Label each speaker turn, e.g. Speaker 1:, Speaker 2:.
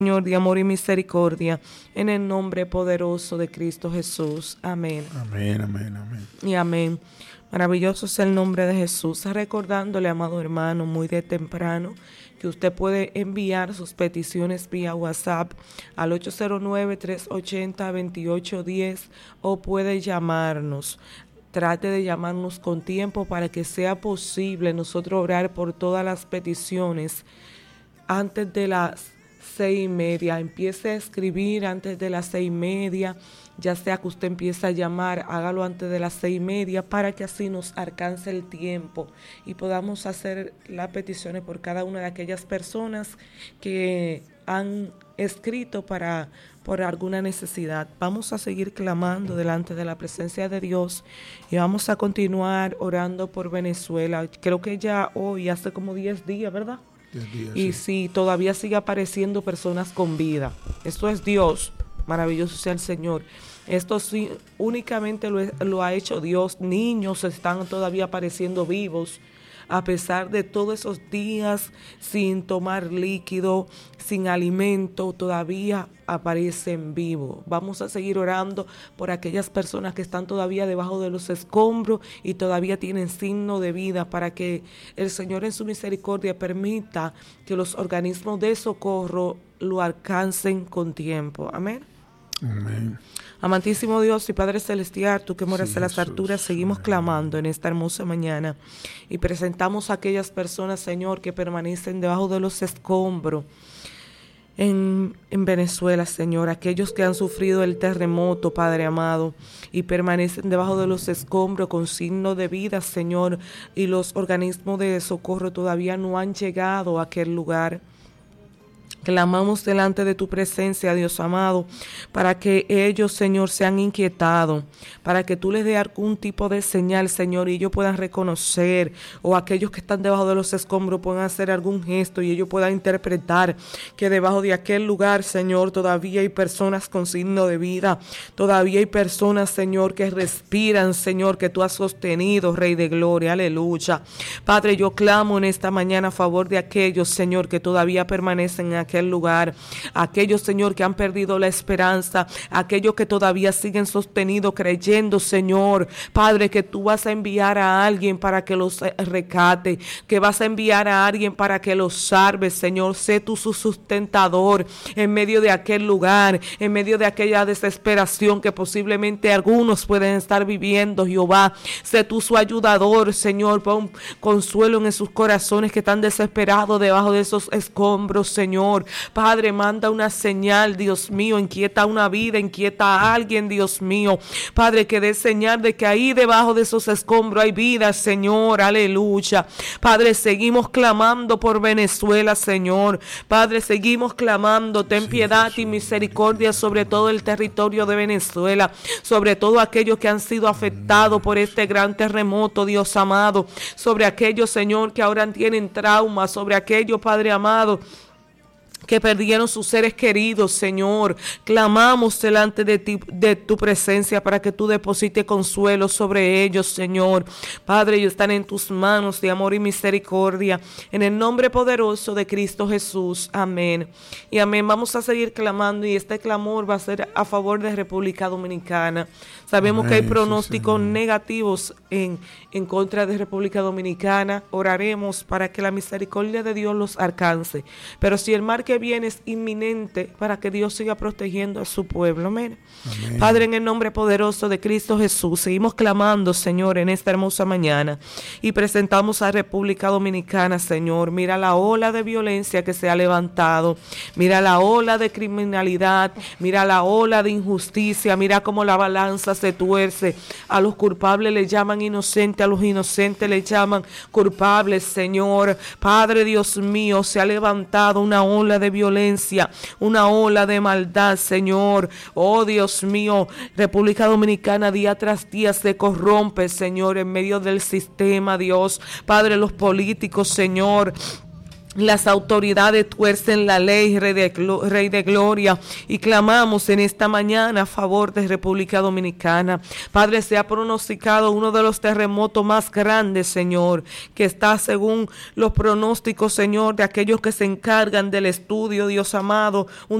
Speaker 1: Señor, de amor y misericordia, en el nombre poderoso de Cristo Jesús. Amén.
Speaker 2: Amén, amén, amén.
Speaker 1: Y amén. Maravilloso es el nombre de Jesús. Recordándole, amado hermano, muy de temprano, que usted puede enviar sus peticiones vía WhatsApp al 809-380-2810 o puede llamarnos. Trate de llamarnos con tiempo para que sea posible nosotros orar por todas las peticiones antes de las 6:30. Empiece a escribir antes de las 6:30, ya sea que usted empiece a llamar, hágalo antes de las 6:30 para que así nos alcance el tiempo y podamos hacer las peticiones por cada una de aquellas personas que han escrito por alguna necesidad. Vamos a seguir clamando delante de la presencia de Dios y vamos a continuar orando por Venezuela. Creo que ya hoy, hace como 10 días, ¿verdad? Y sí, todavía sigue apareciendo personas con vida. Esto es Dios, maravilloso sea el Señor. Esto sí, únicamente lo ha hecho Dios. Niños están todavía apareciendo vivos, a pesar de todos esos días sin tomar líquido, sin alimento, todavía aparecen vivos. Vamos a seguir orando por aquellas personas que están todavía debajo de los escombros y todavía tienen signo de vida, para que el Señor en su misericordia permita que los organismos de socorro lo alcancen con tiempo. Amén.
Speaker 2: Amén.
Speaker 1: Amantísimo Dios y Padre Celestial, tú que moras en las alturas, seguimos
Speaker 2: amén,
Speaker 1: clamando en esta hermosa mañana y presentamos a aquellas personas, Señor, que permanecen debajo de los escombros en Venezuela, Señor, aquellos que han sufrido el terremoto, Padre amado, y permanecen debajo de los escombros con signo de vida, Señor, y los organismos de socorro todavía no han llegado a aquel lugar. Clamamos delante de tu presencia, Dios amado, para que ellos, Señor, sean inquietados, para que tú les dé algún tipo de señal, Señor, y ellos puedan reconocer, o aquellos que están debajo de los escombros puedan hacer algún gesto y ellos puedan interpretar que debajo de aquel lugar, Señor, todavía hay personas con signo de vida, todavía hay personas, Señor, que respiran, Señor, que tú has sostenido, Rey de Gloria, aleluya. Padre, yo clamo en esta mañana a favor de aquellos, Señor, que todavía permanecen en aquel lugar, aquellos, Señor, que han perdido la esperanza, aquellos que todavía siguen sostenidos creyendo, Señor, Padre, que tú vas a enviar a alguien para que los rescate, que vas a enviar a alguien para que los salve, Señor. Sé tú su sustentador en medio de aquel lugar, en medio de aquella desesperación que posiblemente algunos pueden estar viviendo, Jehová. Sé tú su ayudador, Señor. Pon consuelo en sus corazones que están desesperados debajo de esos escombros, Señor. Padre, manda una señal, Dios mío, inquieta una vida, inquieta a alguien, Dios mío. Padre, que dé señal de que ahí debajo de esos escombros hay vida, Señor, aleluya. Padre, seguimos clamando por Venezuela, Señor. Padre, seguimos clamando, ten piedad y misericordia sobre todo el territorio de Venezuela, sobre todo aquellos que han sido afectados por este gran terremoto, Dios amado, sobre aquellos, Señor, que ahora tienen trauma, sobre aquellos, Padre amado, que perdieron sus seres queridos, Señor. Clamamos delante de ti, de tu presencia, para que tú deposites consuelo sobre ellos, Señor. Padre, ellos están en tus manos de amor y misericordia, en el nombre poderoso de Cristo Jesús. Amén. Y amén. Vamos a seguir clamando, y este clamor va a ser a favor de República Dominicana. Sabemos que hay pronósticos negativos en contra de República Dominicana. Oraremos para que la misericordia de Dios los alcance. Pero si el mal que viene es inminente, para que Dios siga protegiendo a su pueblo. Amén. Amén. Padre, en el nombre poderoso de Cristo Jesús, seguimos clamando, Señor, en esta hermosa mañana, y presentamos a República Dominicana, Señor. Mira la ola de violencia que se ha levantado, mira la ola de criminalidad, mira la ola de injusticia, mira cómo la balanza se tuerce. A los culpables le llaman inocentes, a los inocentes le llaman culpables, Señor. Padre Dios mío, se ha levantado una ola de violencia, una ola de maldad, Señor. Oh Dios mío, República Dominicana día tras día se corrompe, Señor, en medio del sistema, Dios. Padre, los políticos, Señor, Las autoridades tuercen la ley, Rey de Gloria, y clamamos en esta mañana a favor de República Dominicana. Padre, se ha pronosticado uno de los terremotos más grandes, Señor, que está según los pronósticos, Señor, de aquellos que se encargan del estudio, Dios amado, un